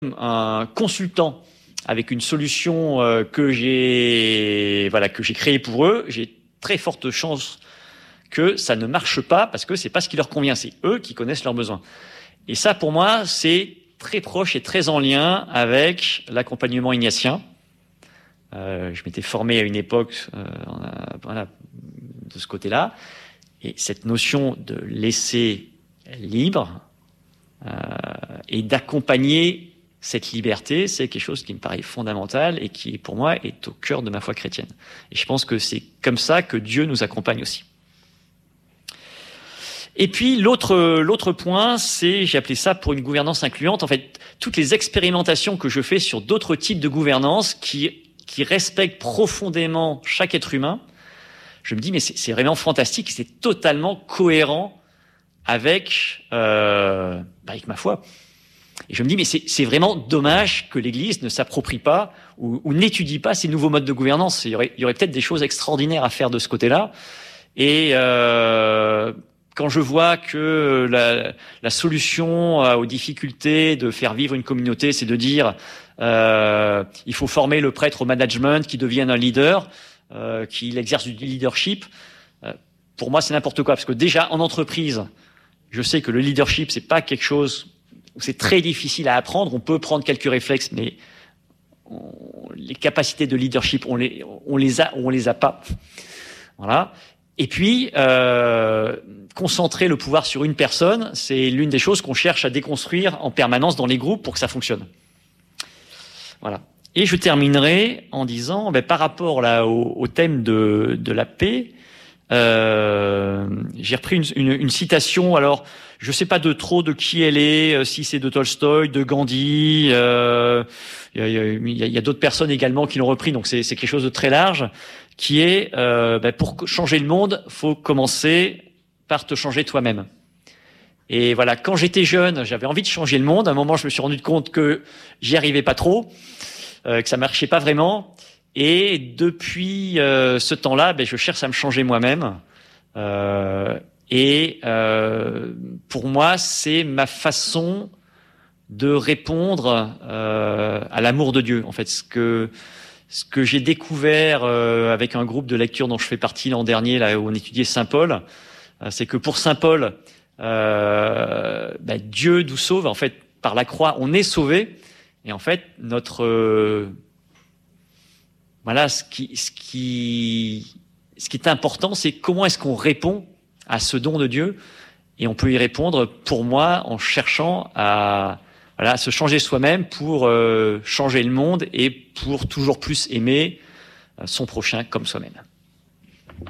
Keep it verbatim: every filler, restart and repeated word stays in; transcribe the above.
un consultant avec une solution euh, que j'ai voilà que j'ai créée pour eux, j'ai très forte chance que ça ne marche pas parce que c'est pas ce qui leur convient, c'est eux qui connaissent leurs besoins. Et ça, pour moi, c'est très proche et très en lien avec l'accompagnement ignatien. Euh, je m'étais formé à une époque euh, voilà, de ce côté-là, et cette notion de laisser libre euh, et d'accompagner cette liberté, c'est quelque chose qui me paraît fondamental et qui, pour moi, est au cœur de ma foi chrétienne. Et je pense que c'est comme ça que Dieu nous accompagne aussi. Et puis, l'autre, l'autre point, c'est, j'ai appelé ça pour une gouvernance incluante. En fait, toutes les expérimentations que je fais sur d'autres types de gouvernance qui, qui respectent profondément chaque être humain, je me dis, mais c'est, c'est vraiment fantastique, c'est totalement cohérent avec, euh, avec ma foi. Et je me dis, mais c'est, c'est vraiment dommage que l'Église ne s'approprie pas ou, ou n'étudie pas ces nouveaux modes de gouvernance. Il y aurait, il y aurait peut-être des choses extraordinaires à faire de ce côté-là. Et euh, quand je vois que la, la solution aux difficultés de faire vivre une communauté, c'est de dire euh, il faut former le prêtre au management, qui devienne un leader, euh, qu'il exerce du leadership, euh, pour moi, c'est n'importe quoi. Parce que déjà, en entreprise, je sais que le leadership, c'est pas quelque chose... C'est très difficile à apprendre. On peut prendre quelques réflexes, mais on, les capacités de leadership, on les, on les a, ou on les a pas. Voilà. Et puis, euh, concentrer le pouvoir sur une personne, c'est l'une des choses qu'on cherche à déconstruire en permanence dans les groupes pour que ça fonctionne. Voilà. Et je terminerai en disant, ben, par rapport là au, au thème de, de la paix, euh, j'ai repris une, une, une citation. Alors, je sais pas de trop de qui elle est, si c'est de Tolstoï, de Gandhi. Euh, il y a, il y a, il y a d'autres personnes également qui l'ont repris. Donc c'est, c'est quelque chose de très large, qui est euh, ben, pour changer le monde, faut commencer par te changer toi-même. Et voilà, quand j'étais jeune, j'avais envie de changer le monde. À un moment, je me suis rendu compte que j'y arrivais pas trop, euh, que ça marchait pas vraiment. Et depuis euh, ce temps-là, ben, je cherche à me changer moi-même. Euh, et euh, pour moi, c'est ma façon de répondre euh, à l'amour de Dieu. En fait, ce que ce que j'ai découvert euh, avec un groupe de lecture dont je fais partie l'an dernier, là où on étudiait Saint Paul, euh, c'est que pour Saint Paul, euh, ben, Dieu nous sauve. En fait, par la croix, on est sauvé. Et en fait, notre euh, Voilà, ce qui, ce qui, ce qui est important, c'est comment est-ce qu'on répond à ce don de Dieu. Et on peut y répondre, pour moi, en cherchant à, voilà, à se changer soi-même pour euh, changer le monde et pour toujours plus aimer son prochain comme soi-même.